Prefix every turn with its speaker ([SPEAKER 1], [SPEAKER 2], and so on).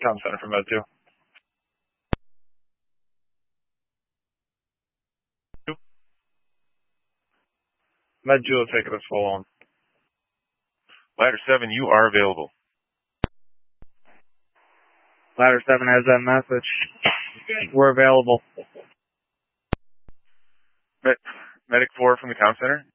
[SPEAKER 1] Comm Center from Med 2. Med 2 will take it as full on.
[SPEAKER 2] Ladder 7, you are available.
[SPEAKER 3] Ladder 7 has that message. We're available.
[SPEAKER 2] Medic 4 from the Comm Center,